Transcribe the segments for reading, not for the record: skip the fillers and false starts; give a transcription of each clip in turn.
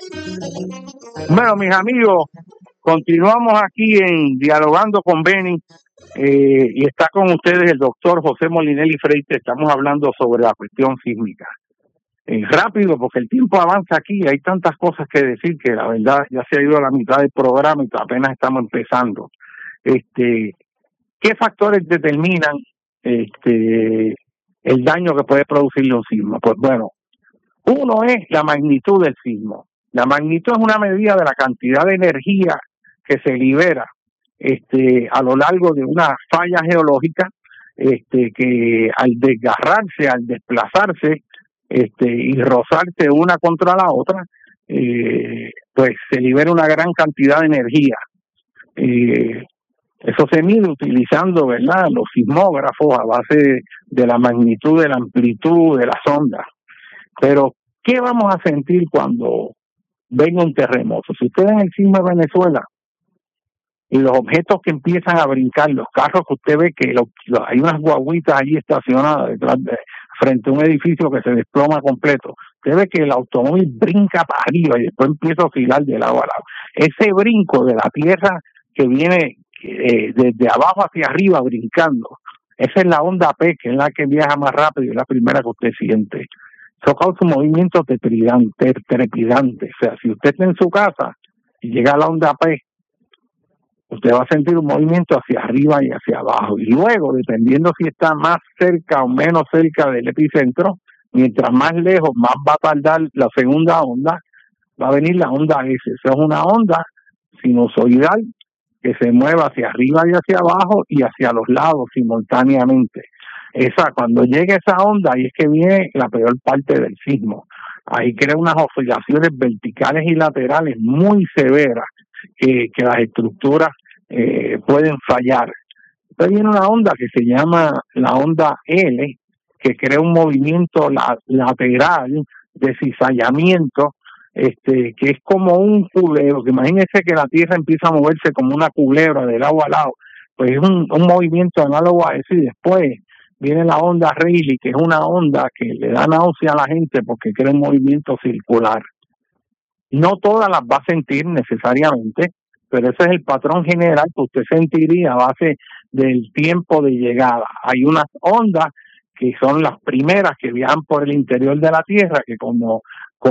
Bueno, mis amigos, continuamos aquí en Dialogando con Benny y está con ustedes el doctor José Molinelli Freite. Estamos hablando sobre la cuestión sísmica. Rápido, porque el tiempo avanza aquí, hay tantas cosas que decir que la verdad ya se ha ido a la mitad del programa y apenas estamos empezando. ¿Qué factores determinan el daño que puede producirle un sismo? Pues bueno, uno es la magnitud del sismo. La magnitud es una medida de la cantidad de energía que se libera a lo largo de una falla geológica que al desgarrarse, al desplazarse y rozarse una contra la otra, pues se libera una gran cantidad de energía. Eso se mide utilizando, ¿verdad?, los sismógrafos a base de la magnitud, de la amplitud de las ondas. Pero, ¿qué vamos a sentir cuando venga un terremoto? Si ustedes en el sismo de Venezuela y los objetos que empiezan a brincar, los carros que usted ve que hay unas guaguitas allí estacionadas frente a un edificio que se desploma completo, usted ve que el automóvil brinca para arriba y después empieza a oscilar de lado a lado. Ese brinco de la tierra que viene desde abajo hacia arriba brincando, esa es la onda P, que es la que viaja más rápido y es la primera que usted siente. Eso causa un movimiento trepidante. O sea, si usted está en su casa y llega a la onda P, usted va a sentir un movimiento hacia arriba y hacia abajo. Y luego, dependiendo si está más cerca o menos cerca del epicentro, mientras más lejos, más va a tardar la segunda onda, va a venir la onda S. Esa es una onda sinusoidal que se mueve hacia arriba y hacia abajo y hacia los lados simultáneamente. Cuando llega esa onda, ahí es que viene la peor parte del sismo. Ahí crea unas oscilaciones verticales y laterales muy severas que las estructuras pueden fallar. Entonces viene una onda que se llama la onda L, que crea un movimiento lateral de cizallamiento, que es como un culebro, que imagínense que la tierra empieza a moverse como una culebra de lado a lado, pues es un movimiento análogo a eso. Y después viene la onda Rayleigh, que es una onda que le da náusea a la gente porque crea un movimiento circular. No todas las va a sentir necesariamente, pero ese es el patrón general que usted sentiría a base del tiempo de llegada. Hay unas ondas que son las primeras que viajan por el interior de la Tierra, que como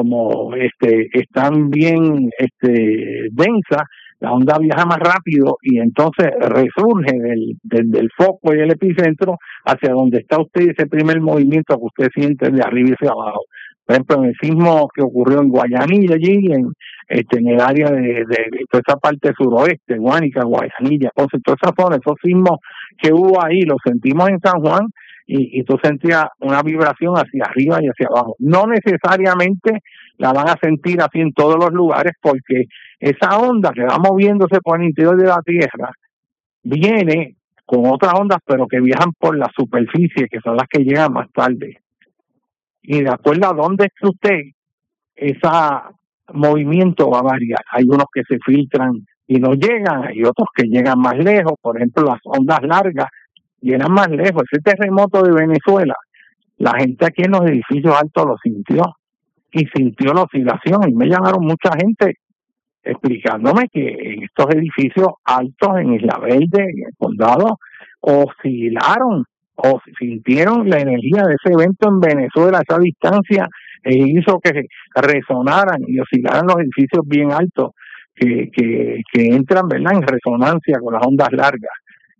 están bien densas, la onda viaja más rápido y entonces resurge del foco y el epicentro hacia donde está usted, y ese primer movimiento que usted siente de arriba y hacia abajo. Por ejemplo, en el sismo que ocurrió en Guayanilla, allí en el área de toda esa parte suroeste, Guánica, Guayanilla, entonces toda esa zona, esos sismos que hubo ahí, los sentimos en San Juan, y tú sentías una vibración hacia arriba y hacia abajo. No necesariamente la van a sentir así en todos los lugares, porque esa onda que va moviéndose por el interior de la Tierra viene con otras ondas, pero que viajan por la superficie, que son las que llegan más tarde. Y de acuerdo a dónde esté usted, ese movimiento va a variar. Hay unos que se filtran y no llegan, hay otros que llegan más lejos. Por ejemplo, las ondas largas llegan más lejos. Ese terremoto de Venezuela, la gente aquí en los edificios altos lo sintió y sintió la oscilación, y me llamaron mucha gente explicándome que en estos edificios altos en Isla Verde, en el condado, oscilaron o sintieron la energía de ese evento en Venezuela, esa distancia hizo que resonaran y oscilaran los edificios bien altos que entran, ¿verdad?, en resonancia con las ondas largas.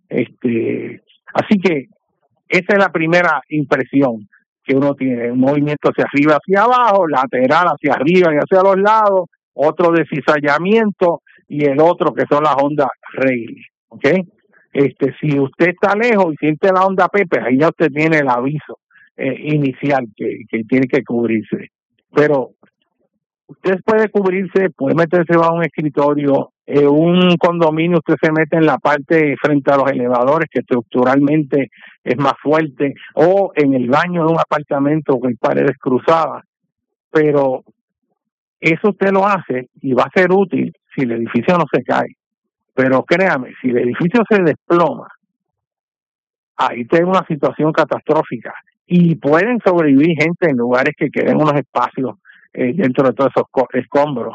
Así que esa es la primera impresión que uno tiene, un movimiento hacia arriba, hacia abajo, lateral hacia arriba y hacia los lados, otro de cizallamiento y el otro que son las ondas Rayleigh, ¿ok? Si usted está lejos y siente la onda P, pues ahí ya usted tiene el aviso inicial que tiene que cubrirse. Pero usted puede cubrirse, puede meterse bajo un escritorio, un condominio, usted se mete en la parte frente a los elevadores, que estructuralmente es más fuerte, o en el baño de un apartamento con paredes cruzadas. Pero eso usted lo hace y va a ser útil si el edificio no se cae. Pero créame, si el edificio se desploma, ahí tiene una situación catastrófica. Y pueden sobrevivir gente en lugares que queden unos espacios dentro de todos esos escombros.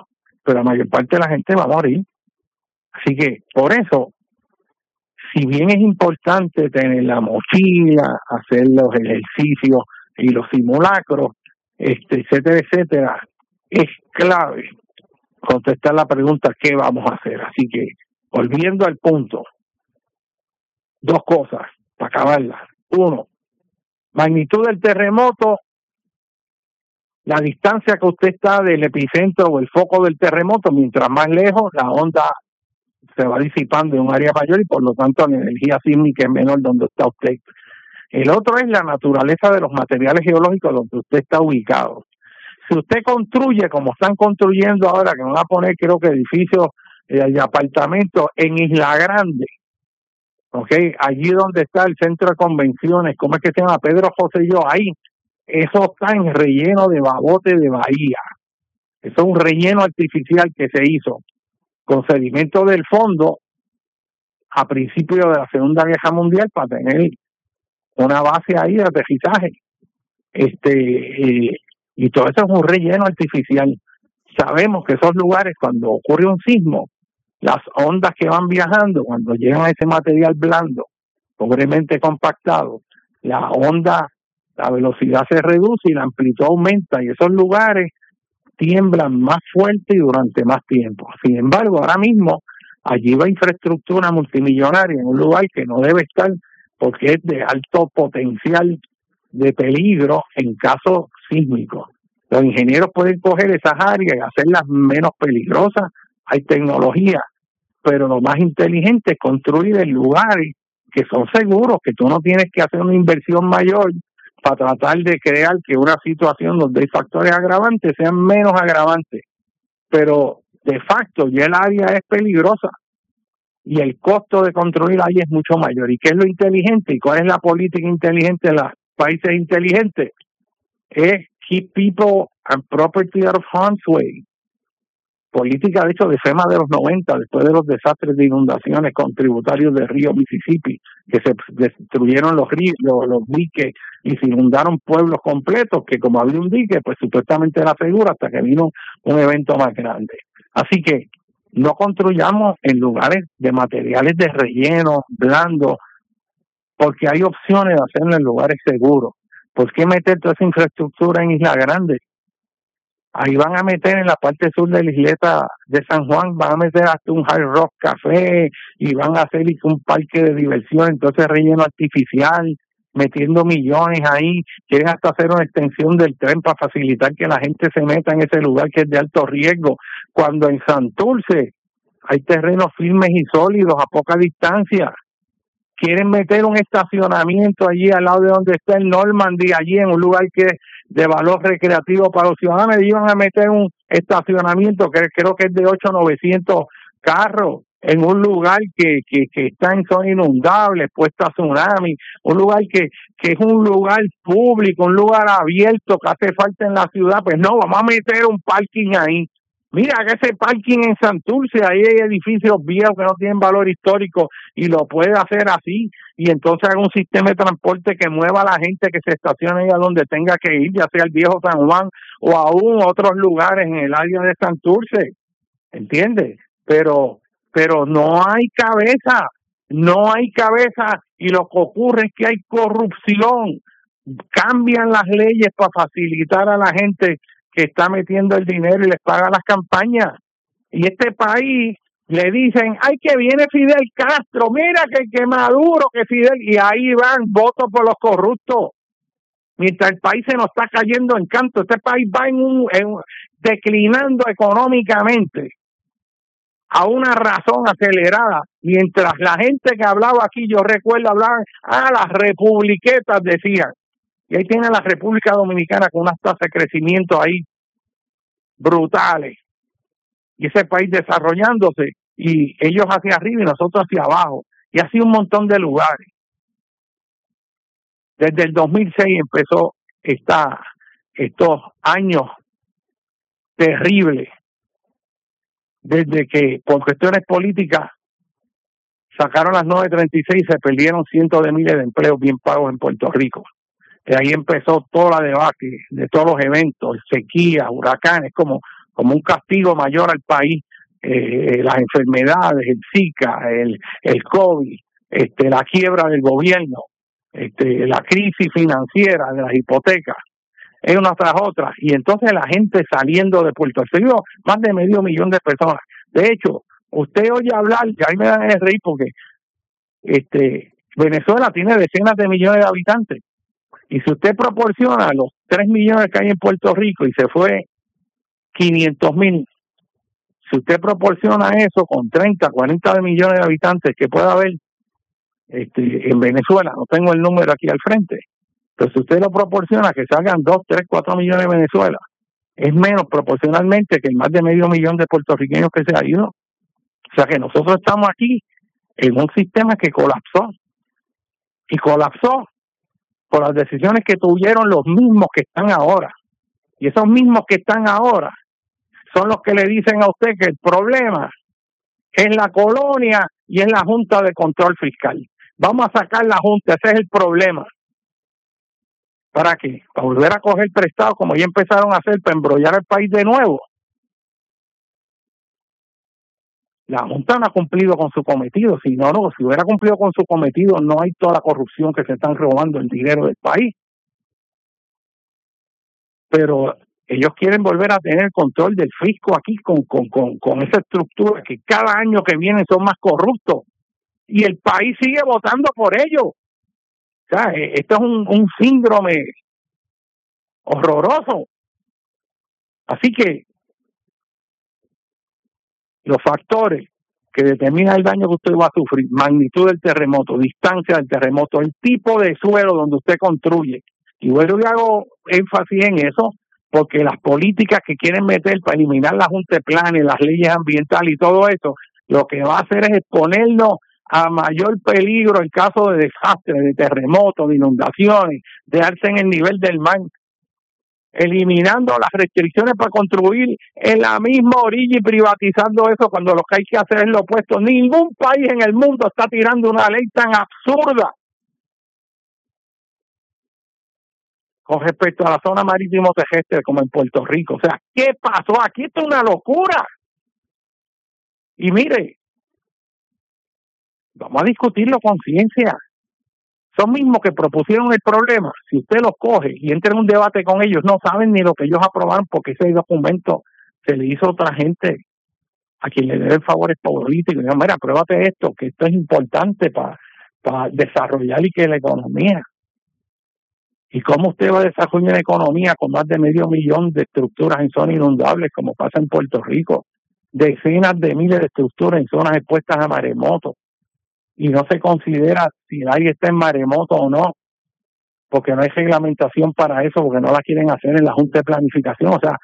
pero la mayor parte de la gente va a morir. Así que, por eso, si bien es importante tener la mochila, hacer los ejercicios y los simulacros, etcétera, etcétera, es clave contestar la pregunta ¿qué vamos a hacer? Así que, volviendo al punto, dos cosas para acabarla. Uno, magnitud del terremoto, la distancia que usted está del epicentro o el foco del terremoto, mientras más lejos, la onda se va disipando en un área mayor y por lo tanto la energía sísmica es menor donde está usted. El otro es la naturaleza de los materiales geológicos donde usted está ubicado. Si usted construye como están construyendo ahora, que van a poner creo que edificios de apartamentos en Isla Grande, ¿okay? Allí donde está el centro de convenciones, ¿cómo es que se llama? Pedro José Yo, ahí, eso está en relleno de Babote de Bahía. Eso es un relleno artificial que se hizo con sedimento del fondo a principios de la Segunda Guerra Mundial para tener una base ahí de aterrizaje. Y todo eso es un relleno artificial. Sabemos que esos lugares, cuando ocurre un sismo, las ondas que van viajando, cuando llegan a ese material blando, pobremente compactado, la onda, la velocidad se reduce y la amplitud aumenta, y esos lugares tiemblan más fuerte y durante más tiempo. Sin embargo, ahora mismo allí va infraestructura multimillonaria en un lugar que no debe estar porque es de alto potencial de peligro en caso sísmico. Los ingenieros pueden coger esas áreas y hacerlas menos peligrosas. Hay tecnología, pero lo más inteligente es construir en lugares que son seguros, que tú no tienes que hacer una inversión mayor para tratar de crear que una situación donde hay factores agravantes sean menos agravantes. Pero de facto ya el área es peligrosa y el costo de construir ahí es mucho mayor. ¿Y qué es lo inteligente? ¿Y cuál es la política inteligente de los países inteligentes? Es keep people and property out of harm's way. Política, de hecho, de FEMA de los 90, después de los desastres de inundaciones con tributarios del río Mississippi, que se destruyeron los ríos, los diques, y se inundaron pueblos completos, que como había un dique, pues supuestamente era seguro hasta que vino un evento más grande. Así que no construyamos en lugares de materiales de relleno, blando, porque hay opciones de hacerlo en lugares seguros. ¿Por qué meter toda esa infraestructura en Isla Grande? Ahí van a meter en la parte sur de la isleta de San Juan, van a meter hasta un Hard Rock Café y van a hacer un parque de diversión, entonces relleno artificial, metiendo millones ahí, quieren hasta hacer una extensión del tren para facilitar que la gente se meta en ese lugar que es de alto riesgo, cuando en Santurce hay terrenos firmes y sólidos a poca distancia. Quieren meter un estacionamiento allí al lado de donde está el Normandy, allí en un lugar que es de valor recreativo para los ciudadanos, y iban a meter un estacionamiento que creo que es de 800-900 carros en un lugar que está en zona inundable, puesta a tsunami, un lugar que es un lugar público, un lugar abierto que hace falta en la ciudad. Pues no, vamos a meter un parking ahí. Mira que ese parking en Santurce, ahí hay edificios viejos que no tienen valor histórico y lo puede hacer así, y entonces haga un sistema de transporte que mueva a la gente que se estacione ahí a donde tenga que ir, ya sea el viejo San Juan o aún otros lugares en el área de Santurce, ¿entiendes? Pero no hay cabeza, y lo que ocurre es que hay corrupción. Cambian las leyes para facilitar a la gente que está metiendo el dinero y les paga las campañas. Y este país le dicen, ay, que viene Fidel Castro, mira que Maduro, que Fidel, y ahí van votos por los corruptos. Mientras el país se nos está cayendo en canto, este país va declinando económicamente a una razón acelerada, mientras la gente que hablaba aquí, yo recuerdo hablaban, las republiquetas decían. Y ahí tiene la República Dominicana con unas tasas de crecimiento ahí brutales. Y ese país desarrollándose, y ellos hacia arriba y nosotros hacia abajo. Y así un montón de lugares. Desde el 2006 empezó estos años terribles. Desde que por cuestiones políticas sacaron las 936 y se perdieron cientos de miles de empleos bien pagos en Puerto Rico. De ahí empezó toda la debacle de todos los eventos, sequías, huracanes, como como un castigo mayor al país, las enfermedades, el Zika, el COVID, la quiebra del gobierno, la crisis financiera de las hipotecas, es una tras otra, y entonces la gente saliendo de Puerto Rico, más de 500,000 de personas. De hecho, usted oye hablar, y ahí me dan el reír porque Venezuela tiene decenas de millones de habitantes, y si usted proporciona los 3 millones que hay en Puerto Rico y se fue 500,000, si usted proporciona eso con 30, 40 millones de habitantes que pueda haber en Venezuela, no tengo el número aquí al frente, pero si usted lo proporciona que salgan 2, 3, 4 millones de Venezuela, es menos proporcionalmente que el más de 500,000 de puertorriqueños que se ha ido. O sea que nosotros estamos aquí en un sistema que colapsó, y colapsó por las decisiones que tuvieron los mismos que están ahora. Y esos mismos que están ahora son los que le dicen a usted que el problema es la colonia y es la Junta de Control Fiscal. Vamos a sacar la Junta, ese es el problema. ¿Para qué? Para volver a coger prestado, como ya empezaron a hacer, para embrollar el país de nuevo. La Junta no ha cumplido con su cometido. Si hubiera cumplido con su cometido, no hay toda la corrupción que se están robando el dinero del país. Pero ellos quieren volver a tener control del fisco aquí con esa estructura que cada año que viene son más corruptos. Y el país sigue votando por ellos. O sea, esto es un síndrome horroroso. Así que los factores que determinan el daño que usted va a sufrir, magnitud del terremoto, distancia del terremoto, el tipo de suelo donde usted construye. Y bueno, yo hago énfasis en eso porque las políticas que quieren meter para eliminar la Junta de Planes, las leyes ambientales y todo eso, lo que va a hacer es exponernos a mayor peligro en caso de desastres, de terremotos, de inundaciones, de darse en el nivel del mar, eliminando las restricciones para construir en la misma orilla y privatizando eso cuando lo que hay que hacer es lo opuesto. Ningún país en el mundo está tirando una ley tan absurda con respecto a la zona marítimo terrestre como en Puerto Rico. O sea, ¿qué pasó? Aquí esto es una locura. Y mire, vamos a discutirlo con ciencia. Son mismos que propusieron el problema. Si usted los coge y entra en un debate con ellos, no saben ni lo que ellos aprobaron porque ese documento se le hizo a otra gente a quien le deben favores políticos. Y digan, mira, pruébate esto, que esto es importante para desarrollar y que la economía. ¿Y cómo usted va a desarrollar una economía con más de 500,000 de estructuras en zonas inundables como pasa en Puerto Rico? Decenas de miles de estructuras en zonas expuestas a maremotos. Y no se considera si el aire está en maremoto o no, porque no hay reglamentación para eso, porque no la quieren hacer en la Junta de Planificación. O sea,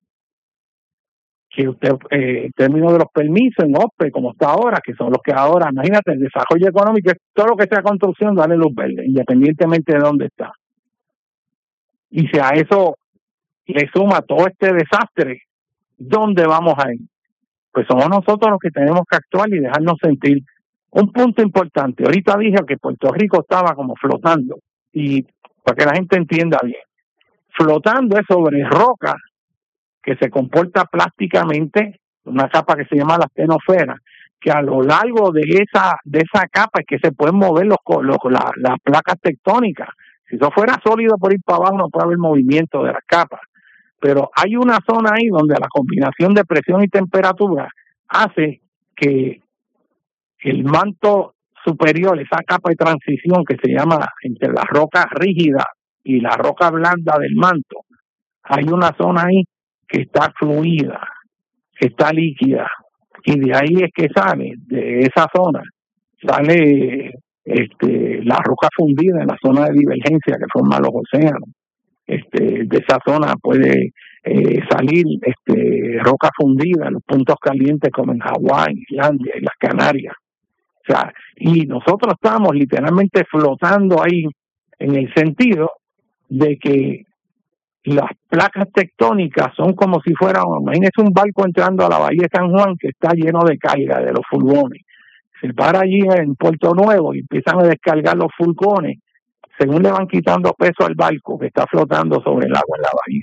que usted, en términos de los permisos en OPE, como está ahora, que son los que ahora, imagínate, el desarrollo económico es todo lo que sea construcción, dale luz verde, independientemente de dónde está. Y si a eso le suma todo este desastre, ¿dónde vamos a ir? Pues somos nosotros los que tenemos que actuar y dejarnos sentir. Un punto importante, ahorita dije que Puerto Rico estaba como flotando, y para que la gente entienda bien, flotando es sobre roca que se comporta plásticamente, una capa que se llama la astenosfera, que a lo largo de esa capa es que se pueden mover las placas tectónicas. Si eso fuera sólido por ir para abajo no puede haber movimiento de las capas, pero hay una zona ahí donde la combinación de presión y temperatura hace que el manto superior, esa capa de transición que se llama entre la roca rígida y la roca blanda del manto, hay una zona ahí que está fluida, que está líquida, y de ahí es que sale, de esa zona, sale la roca fundida en la zona de divergencia que forman los océanos. De esa zona puede salir roca fundida en los puntos calientes como en Hawái, Islandia y las Canarias. O sea, y nosotros estamos literalmente flotando ahí en el sentido de que las placas tectónicas son como si fuera, imagínese un barco entrando a la bahía de San Juan que está lleno de carga de los furgones. Se para allí en Puerto Nuevo y empiezan a descargar los furgones según le van quitando peso al barco que está flotando sobre el agua en la bahía.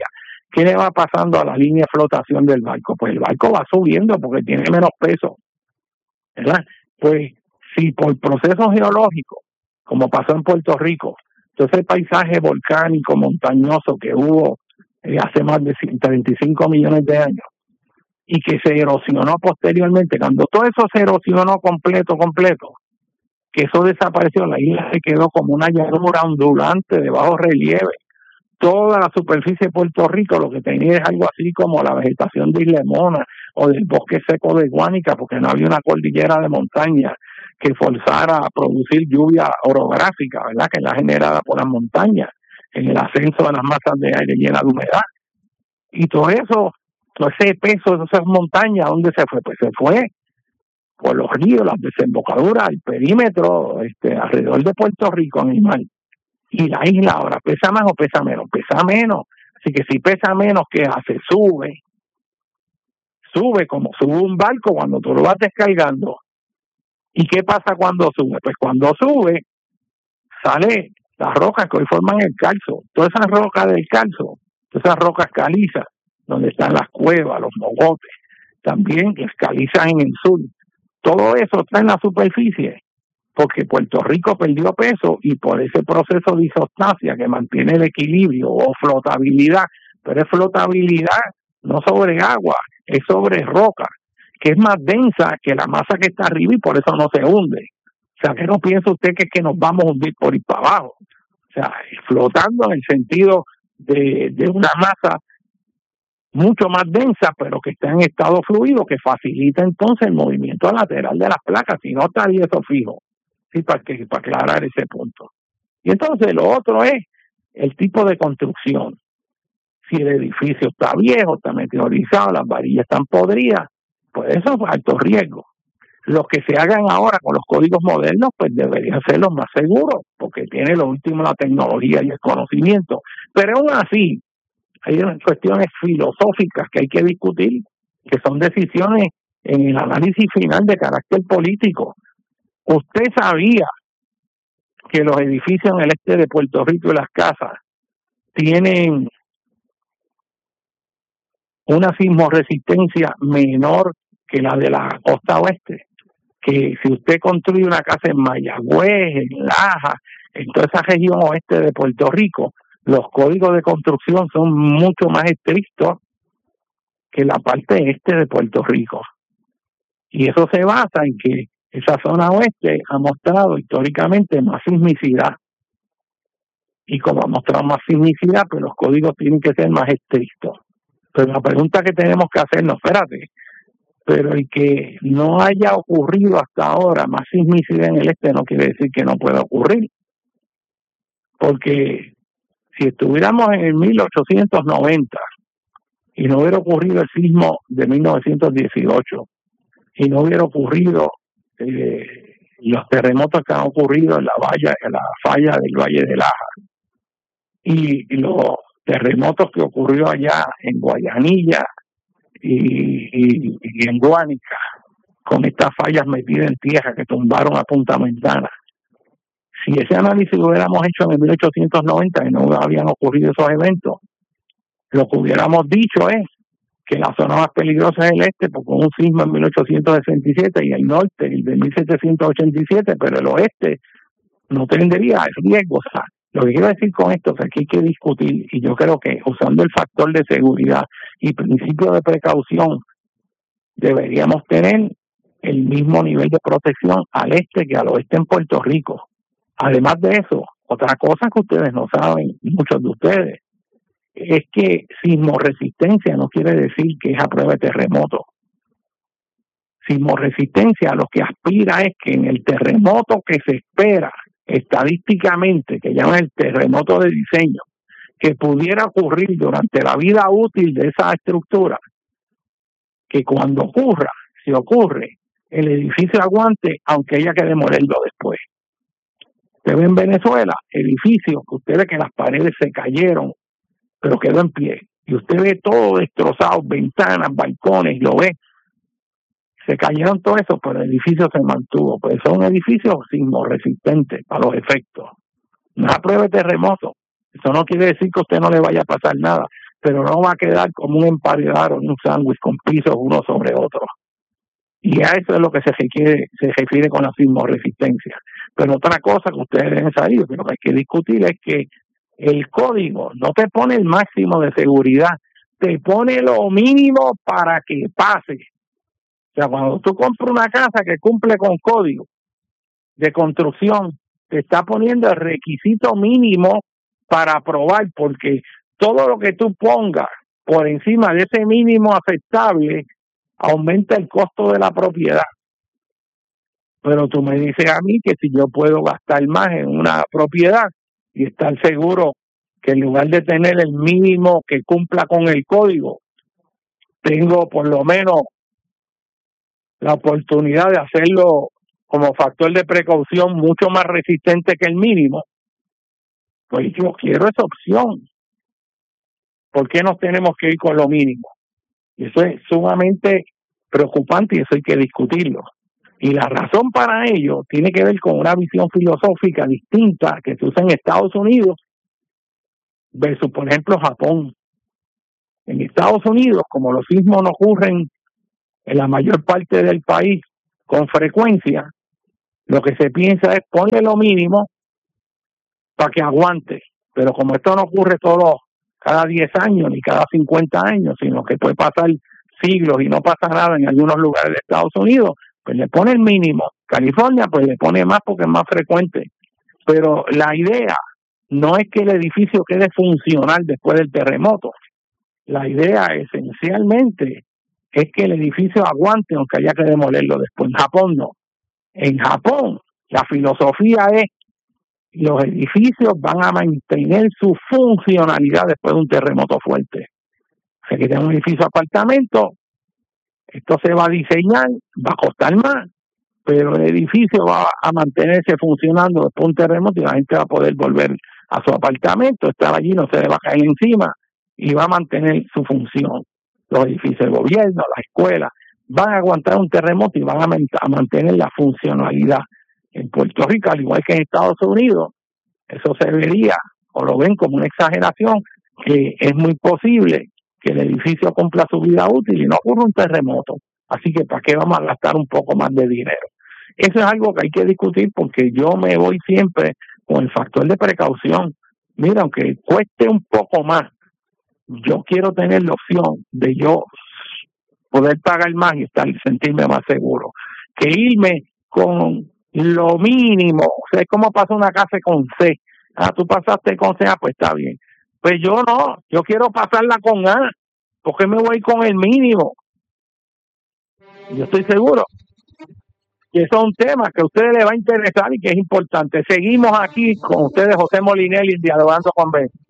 ¿qué le va pasando a la línea de flotación del barco? Pues el barco va subiendo porque tiene menos peso, ¿verdad? Pues si por procesos geológicos, como pasó en Puerto Rico, entonces el paisaje volcánico montañoso que hubo hace más de 35 millones de años y que se erosionó posteriormente, cuando todo eso se erosionó completo, que eso desapareció, la isla se quedó como una llanura ondulante de bajo relieve. Toda la superficie de Puerto Rico lo que tenía es algo así como la vegetación de Isla Mona o del bosque seco de Guánica, porque no había una cordillera de montaña que forzara a producir lluvia orográfica, ¿verdad? Que es la generada por las montañas, en el ascenso de las masas de aire llenas de humedad. Y todo eso, todo ese peso de esas montañas, ¿dónde se fue? Pues se fue por los ríos, las desembocaduras, el perímetro alrededor de Puerto Rico, animal. Y la isla ahora, ¿pesa más o pesa menos? Pesa menos. Así que si pesa menos, ¿qué hace? Sube como sube un barco cuando tú lo vas descargando. ¿Y qué pasa cuando sube? Pues cuando sube, sale las rocas que hoy forman el calzo. Todas esas rocas del calzo, todas esas rocas calizas, donde están las cuevas, los mogotes, también las calizas en el sur. Todo eso está en la superficie, porque Puerto Rico perdió peso y por ese proceso de isostasia que mantiene el equilibrio o flotabilidad, pero es flotabilidad no sobre agua, es sobre roca, que es más densa que la masa que está arriba y por eso no se hunde. O sea, que no piensa usted que es que nos vamos a hundir por ir para abajo. O sea, flotando en el sentido de una masa mucho más densa, pero que está en estado fluido, que facilita entonces el movimiento lateral de las placas, si no estaría eso fijo. Sí, para aclarar ese punto. Y entonces lo otro es el tipo de construcción. Si el edificio está viejo, está meteorizado, las varillas están podridas, pues eso es alto riesgo. Los que se hagan ahora con los códigos modernos, pues deberían ser los más seguros, porque tiene lo último la tecnología y el conocimiento. Pero aún así, hay unas cuestiones filosóficas que hay que discutir, que son decisiones en el análisis final de carácter político. Usted sabía que los edificios en el este de Puerto Rico y las casas tienen una sismoresistencia menor que la de la costa oeste, que si usted construye una casa en Mayagüez, en Laja, en toda esa región oeste de Puerto Rico, los códigos de construcción son mucho más estrictos que la parte este de Puerto Rico. Y eso se basa en que esa zona oeste ha mostrado históricamente más sismicidad. Y como ha mostrado más sismicidad, pues los códigos tienen que ser más estrictos. Pero la pregunta que tenemos que hacernos, espérate, pero el que no haya ocurrido hasta ahora más sismicidad en el este no quiere decir que no pueda ocurrir. Porque si estuviéramos en el 1890 y no hubiera ocurrido el sismo de 1918 y no hubiera ocurrido los terremotos que han ocurrido en la falla del Valle de Laja y los terremotos que ocurrió allá en Guayanilla y en Guánica, con estas fallas metidas en tierra que tumbaron a Punta Ventana. Si ese análisis lo hubiéramos hecho en 1890 y no habían ocurrido esos eventos, lo que hubiéramos dicho es que la zona más peligrosa es el este, porque hubo un sismo en 1867 y el norte, el de 1787, pero el oeste no tendría riesgo. O sea, lo que quiero decir con esto es que hay que discutir, y yo creo que usando el factor de seguridad y principio de precaución, deberíamos tener el mismo nivel de protección al este que al oeste en Puerto Rico. Además de eso, otra cosa que ustedes no saben, muchos de ustedes, es que sismoresistencia no quiere decir que es a prueba de terremoto. Sismoresistencia lo que aspira es que en el terremoto que se espera estadísticamente, que llaman el terremoto de diseño, que pudiera ocurrir durante la vida útil de esa estructura, que cuando ocurra, si ocurre, el edificio aguante, aunque haya que demolerlo después. Usted ve en Venezuela edificios que usted ve que las paredes se cayeron, pero quedó en pie. Y usted ve todo destrozado, ventanas, balcones, lo ve. Se cayeron todo eso, pero el edificio se mantuvo. Pues son edificios sismorresistentes a los efectos. No es a prueba de terremoto. Eso no quiere decir que a usted no le vaya a pasar nada, pero no va a quedar como un emparedado o un sándwich con pisos uno sobre otro. Y a eso es lo que se refiere con la sismoresistencia. Pero otra cosa que ustedes deben saber, que lo que hay que discutir es que el código no te pone el máximo de seguridad, te pone lo mínimo para que pase. O sea, cuando tú compras una casa que cumple con código de construcción, te está poniendo el requisito mínimo para aprobar, porque todo lo que tú pongas por encima de ese mínimo aceptable aumenta el costo de la propiedad. Pero tú me dices a mí que si yo puedo gastar más en una propiedad y estar seguro que en lugar de tener el mínimo que cumpla con el código, tengo por lo menos la oportunidad de hacerlo como factor de precaución mucho más resistente que el mínimo, pues yo quiero esa opción. ¿Por qué nos tenemos que ir con lo mínimo? Y eso es sumamente preocupante y eso hay que discutirlo. Y la razón para ello tiene que ver con una visión filosófica distinta que se usa en Estados Unidos versus, por ejemplo, Japón. En Estados Unidos, como los sismos no ocurren en la mayor parte del país con frecuencia, lo que se piensa es ponle lo mínimo para que aguante. Pero como esto no ocurre cada 10 años ni cada 50 años, sino que puede pasar siglos y no pasa nada en algunos lugares de Estados Unidos, pues le pone el mínimo. California pues le pone más porque es más frecuente. Pero la idea no es que el edificio quede funcional después del terremoto. La idea esencialmente es que el edificio aguante aunque haya que demolerlo después. En Japón no. En Japón la filosofía es los edificios van a mantener su funcionalidad después de un terremoto fuerte. O sea, que tenga un edificio de apartamento, esto se va a diseñar, va a costar más, pero el edificio va a mantenerse funcionando después de un terremoto y la gente va a poder volver a su apartamento, estar allí, no se le va a caer encima y va a mantener su función. Los edificios del gobierno, las escuelas, van a aguantar un terremoto y van a mantener la funcionalidad. En Puerto Rico, al igual que en Estados Unidos, eso se vería o lo ven como una exageración, que es muy posible que el edificio cumpla su vida útil y no ocurra un terremoto. Así que ¿para qué vamos a gastar un poco más de dinero? Eso es algo que hay que discutir porque yo me voy siempre con el factor de precaución. Mira, aunque cueste un poco más, yo quiero tener la opción de yo poder pagar más y sentirme más seguro que irme con lo mínimo. O sea, es como pasa una casa con C. Tú pasaste con C, pues está bien. Pues yo no, yo quiero pasarla con A, porque me voy con el mínimo. Yo estoy seguro que eso es un tema que a ustedes les va a interesar y que es importante. Seguimos aquí con ustedes, José Molinelli, dialogando con Ben.